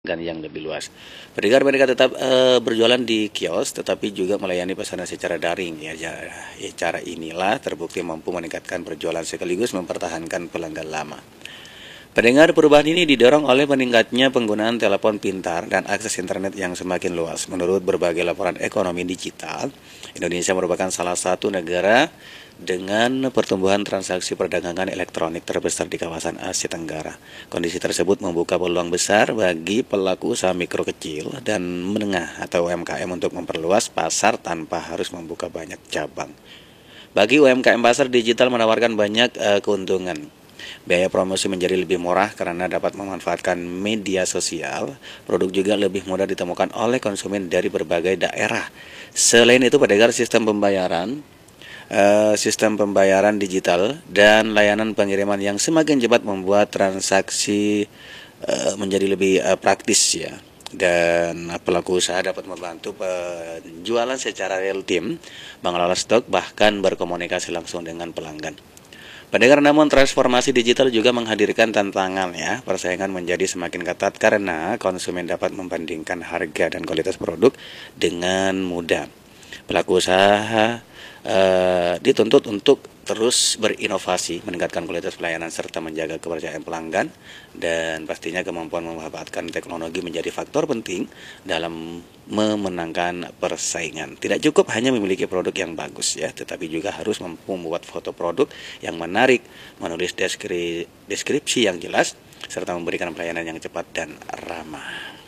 yang lebih luas. Pendengar mereka tetap berjualan di kios, tetapi juga melayani pesanan secara daring. Cara inilah terbukti mampu meningkatkan penjualan sekaligus mempertahankan pelanggan lama. Pendengar, perubahan ini didorong oleh meningkatnya penggunaan telepon pintar dan akses internet yang semakin luas. Menurut berbagai laporan ekonomi digital, Indonesia merupakan salah satu negara dengan pertumbuhan transaksi perdagangan elektronik terbesar di kawasan Asia Tenggara. Kondisi tersebut membuka peluang besar bagi pelaku usaha mikro kecil dan menengah atau UMKM untuk memperluas pasar tanpa harus membuka banyak cabang. Bagi UMKM, pasar digital menawarkan banyak keuntungan. Biaya promosi menjadi lebih murah karena dapat memanfaatkan media sosial. Produk juga lebih mudah ditemukan oleh konsumen dari berbagai daerah. Selain itu, pendengar, sistem pembayaran digital dan layanan pengiriman yang semakin cepat membuat transaksi menjadi lebih praktis ya. Dan pelaku usaha dapat membantu penjualan secara real time, mengelola stok, bahkan berkomunikasi langsung dengan pelanggan. Pendengar, namun transformasi digital juga menghadirkan tantangan ya. Persaingan menjadi semakin ketat karena konsumen dapat membandingkan harga dan kualitas produk dengan mudah. Pelaku usaha dituntut untuk terus berinovasi, meningkatkan kualitas pelayanan serta menjaga kepercayaan pelanggan, dan pastinya kemampuan memanfaatkan teknologi menjadi faktor penting dalam memenangkan persaingan. Tidak cukup hanya memiliki produk yang bagus ya, tetapi juga harus mampu membuat foto produk yang menarik, menulis deskripsi yang jelas, serta memberikan pelayanan yang cepat dan ramah.